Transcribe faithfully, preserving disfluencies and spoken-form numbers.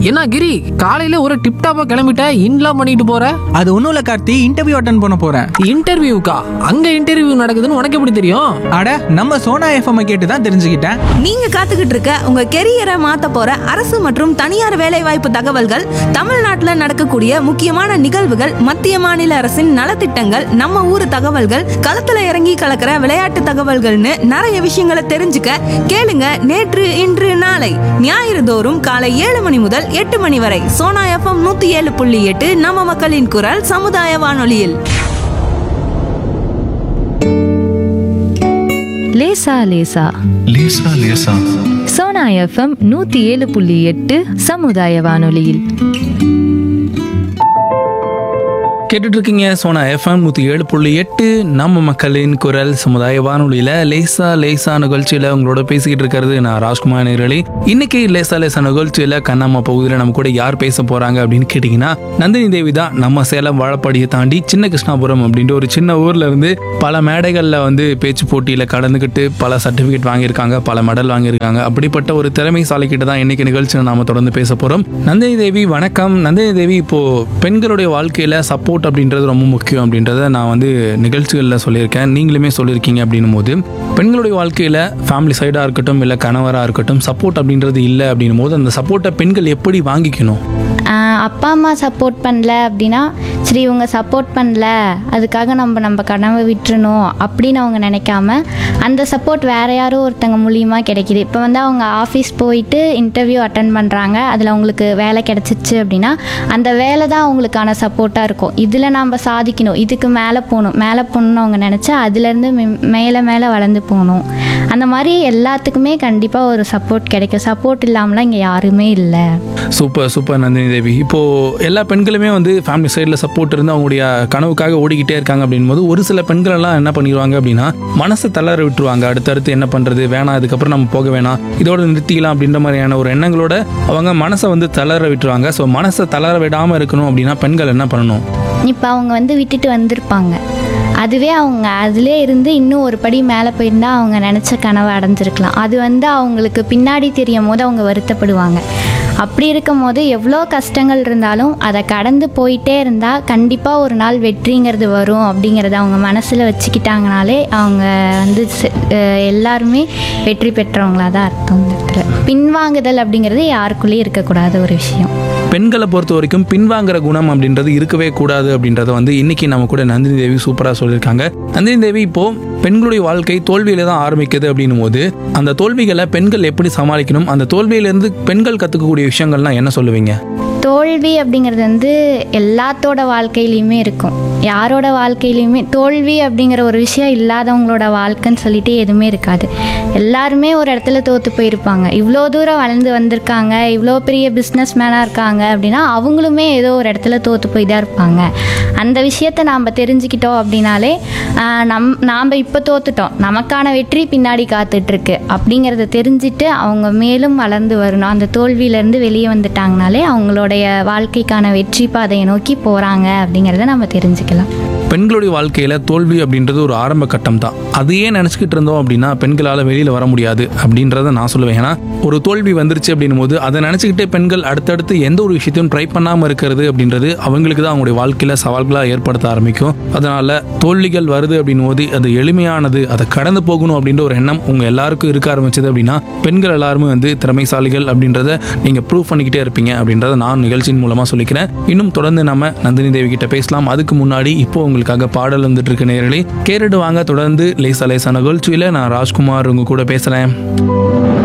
என்ன கிரி, காலையில ஒரு டிப்டாப்பா கிளம்பிட்ட, இன்லாம் பண்ணிட்டு போற? அது ஒன்றும் இல்லை கார்த்தி, இன்டர்வியூ அட்டன் பண்ண போகிறேன். இன்டர்வியூக்கா? அங்க இன்டர்வியூ நடக்குதுன்னு உனக்கு எப்படி தெரியும்? அட, நம்ம சோனா எஃப்எம் கேட்டு தான் தெரிஞ்சுக்கிட்டேன். நீங்க காத்துக்கிட்டு இருக்க உங்க கெரியரை மாத்த போற அரசு மற்றும் தனியார் வேலைவாய்ப்பு தகவல்கள், தமிழ்நாட்டுல நடக்கக்கூடிய முக்கியமான நிகழ்வுகள், மத்திய மாநில அரசின் நலத்திட்டங்கள், நம்ம ஊர் தகவல்கள், களத்துல இறங்கி கலக்கிற விளையாட்டு தகவல்கள்னு நிறைய விஷயங்களை தெரிஞ்சுக்க கேளுங்க. நேற்று இன்று நாளை ஞாயிறு தோறும் காலை ஏழு மணி முதல் எட்டு மணி வரை சோனா எஃப்எம் நூத்தி ஏழு புள்ளி எட்டு நம்ம மக்களின் குரல் சமுதாய வானொலியில். லேசா லேசா லேசா லேசா சோனா எஃப்எம் நூத்தி ஏழு புள்ளி எட்டு சமுதாய வானொலியில் கேட்டுட்டு இருக்கீங்க சோனா எஃப்எம் நூற்றி ஏழு புள்ளி எட்டு நம்ம மக்களின் குரல் சமுதாய வானொலியில் லேசா லேசா நிகழ்ச்சியில் உங்களோட பேசிக்கிட்டு இருக்கிறது நான் ராஜ்குமார் நேரலி. இன்னைக்கு லேசா லேசா நிகழ்ச்சியில் கண்ணம்மா பகுதியில் நம்ம கூட யார் பேச போறாங்க அப்படின்னு கேட்டிங்கன்னா, நந்தினி தேவி தான். நம்ம சேலம் வாழப்பாடியை தாண்டி சின்ன கிருஷ்ணாபுரம் அப்படின்ற ஒரு சின்ன ஊர்ல இருந்து பல மேடைகளில் வந்து பேச்சு போட்டியில் கலந்துக்கிட்டு பல சர்டிஃபிகேட் வாங்கியிருக்காங்க, பல மெடல் வாங்கியிருக்காங்க. அப்படிப்பட்ட ஒரு திறமைசாலி கிட்ட தான் இன்னைக்கு நிகழ்ச்சியில் நாம தொடர்ந்து பேச போறோம். நந்தினி தேவி வணக்கம். நந்தினி தேவி, இப்போ பெண்களுடைய வாழ்க்கையில சப்போர்ட் அப்படின்றது ரொம்ப முக்கியம் அப்படின்றத நான் வந்து நிகழ்ச்சிகளில் சொல்லியிருக்கேன், நீங்களுமே சொல்லியிருக்கீங்க. அப்படின்னும் போது பெண்களுடைய வாழ்க்கையில் ஃபேமிலி சைடாக இருக்கட்டும், இல்லை கணவராக இருக்கட்டும், சப்போர்ட் அப்படின்றது இல்லை அப்படின்னும் போது அந்த சப்போர்ட்டை பெண்கள் எப்படி வாங்கிக்கணும்? அப்பா அம்மா சப்போர்ட் பண்ணல அப்படின்னா, சரி இவங்க சப்போர்ட் பண்ணல அதுக்காக நம்ம நம்ம கனவை விட்டுறணும் அப்படின்னு அவங்க நினைக்காம, அந்த சப்போர்ட் வேறு யாரோ ஒருத்தங்க மூலியமாக கிடைக்கிது. இப்போ வந்து அவங்க ஆஃபீஸ் போயிட்டு இன்டர்வியூ அட்டன் பண்ணுறாங்க, அதில் அவங்களுக்கு வேலை கிடச்சிச்சு அப்படின்னா அந்த வேலை தான் அவங்களுக்கான சப்போர்ட்டாக இருக்கும். இதில் நம்ம சாதிக்கணும், இதுக்கு மேலே போகணும், மேலே போகணுன்னு அவங்க நினச்சா அதுலேருந்து மேலே மேலே வளர்ந்து போகணும். அந்த மாதிரி எல்லாத்துக்குமே கண்டிப்பாக ஒரு சப்போர்ட் கிடைக்கும். சப்போர்ட் இல்லாமலாம் இங்கே யாருமே இல்லை. Super super Nandini Devi. இப்போது எல்லா பெண்களுமே வந்து ஃபேமிலி சைடில் சப்போர்ட் இருந்து அவங்களுடைய கனவுக்காக ஓடிக்கிட்டே இருக்காங்க அப்படின் போது, ஒரு சில பெண்கள் எல்லாம் என்ன பண்ணிடுவாங்க அப்படின்னா, மனசை தளர விட்டுருவாங்க. அடுத்தடுத்து என்ன பண்ணுறது, வேணாம் இதுக்கப்புறம் நம்ம போக வேணாம், இதோட நிறுத்திக்கலாம் அப்படின்ற மாதிரியான ஒரு எண்ணங்களோட அவங்க மனசை வந்து தளர விட்டுருவாங்க. ஸோ மனசை தளர விடாமல் இருக்கணும் அப்படின்னா பெண்கள் என்ன பண்ணணும்? இப்போ அவங்க வந்து விட்டுட்டு வந்திருப்பாங்க, அதுவே அவங்க அதிலே இருந்து இன்னும் ஒரு படி மேலே போயிருந்தா அவங்க நினச்ச கனவை அடைஞ்சிருக்கலாம். அது வந்து அவங்களுக்கு பின்னாடி தெரியும் போது அவங்க வருத்தப்படுவாங்க. அப்படி இருக்கும் போது எவ்வளோ கஷ்டங்கள் இருந்தாலும் அதை கடந்து போயிட்டே இருந்தால் கண்டிப்பாக ஒரு நாள் வெற்றிங்கிறது வரும் அப்படிங்கிறத அவங்க மனசில் வச்சுக்கிட்டாங்கனாலே அவங்க வந்து எல்லாருமே வெற்றி பெற்றவங்களாக தான் அர்த்தம். இருக்கிற பின்வாங்குதல் அப்படிங்கிறது யாருக்குள்ளேயும் இருக்கக்கூடாத ஒரு விஷயம். பெண்களை பொறுத்த வரைக்கும் பின்வாங்குற குணம் அப்படின்றது இருக்கவே கூடாது அப்படின்றத வந்து இன்னைக்கு நம்ம கூட நந்தினி தேவி சூப்பராக சொல்லியிருக்காங்க. நந்தினி தேவி, இப்போ பெண்களுடைய வாழ்க்கை தோல்வியில தான் ஆரம்பிக்குது அப்படின்னும் போது அந்த தோல்விகளை பெண்கள் எப்படி சமாளிக்கணும், அந்த தோல்வியிலேருந்து பெண்கள் கற்றுக்கக்கூடிய விஷயங்கள்லாம் என்ன சொல்லுவீங்க? தோல்வி அப்படிங்கிறது வந்து எல்லாத்தோட வாழ்க்கையிலையுமே இருக்கும். யாரோட வாழ்க்கையிலையுமே தோல்வி அப்படிங்கிற ஒரு விஷயம் இல்லாதவங்களோட வாழ்க்கைன்னு சொல்லிட்டு எதுவுமே இருக்காது. எல்லாருமே ஒரு இடத்துல தோற்று போயிருப்பாங்க. இவ்வளோ தூரம் வளர்ந்து வந்திருக்காங்க, இவ்வளோ பெரிய பிஸ்னஸ் மேனாக இருக்காங்க அப்படின்னா அவங்களுமே ஏதோ ஒரு இடத்துல தோற்று போய் தான் இருப்பாங்க. அந்த விஷயத்தை நாம் தெரிஞ்சுக்கிட்டோம் அப்படின்னாலே நம் நாம் இப்போ தோத்துட்டோம், நமக்கான வெற்றி பின்னாடி காத்துட்ருக்கு அப்படிங்கிறத தெரிஞ்சுட்டு அவங்க மேலும் வளர்ந்து வரணும். அந்த தோல்வியிலேருந்து வெளியே வந்துட்டாங்கனாலே அவங்களோடைய வாழ்க்கைக்கான வெற்றி பாதையை நோக்கி போகிறாங்க அப்படிங்கிறத நம்ம தெரிஞ்சுக்கலாம். பெண்களுடைய வாழ்க்கையில் தோல்வி அப்படின்றது ஒரு ஆரம்ப கட்டம் தான். அதையே நினச்சிக்கிட்டு இருந்தோம் அப்படின்னா பெண்களால் வெளியில் வர முடியாது அப்படின்றத நான் சொல்லுவேன். ஏன்னா ஒரு தோல்வி வந்துருச்சு அப்படின்னும் போது அதை நினச்சிக்கிட்டே பெண்கள் அடுத்தடுத்து எந்த ஒரு விஷயத்தையும் ட்ரை பண்ணாமல் இருக்கிறது அப்படின்றது அவங்களுக்கு தான் அவங்களுடைய வாழ்க்கையில் சவால்களாக ஏற்படுத்த ஆரம்பிக்கும். அதனால் தோல்விகள் வருது அப்படின்னும் போது அது எளிமையானது, அதை கடந்து போகணும் அப்படின்ற ஒரு எண்ணம் உங்கள் எல்லாருக்கும் இருக்க ஆரம்பிச்சது அப்படின்னா பெண்கள் எல்லாருமே வந்து திறமைசாலிகள் அப்படின்றத நீங்கள் ப்ரூவ் பண்ணிக்கிட்டே இருப்பீங்க அப்படின்றத நான் நிகழ்ச்சியின் மூலமாக சொல்லிக்கிறேன். இன்னும் தொடர்ந்து நம்ம நந்தினி தேவி கிட்ட பேசலாம். அதுக்கு முன்னாடி இப்போ உங்களுக்கு பாடல் வந்துட்டு இருக்க நேரடி கேட்டுட்டு வாங்க. தொடர்ந்து லேசா லேசா நிகழ்ச்சியில நான் ராஜ்குமார் உங்க கூட பேசுறேன்.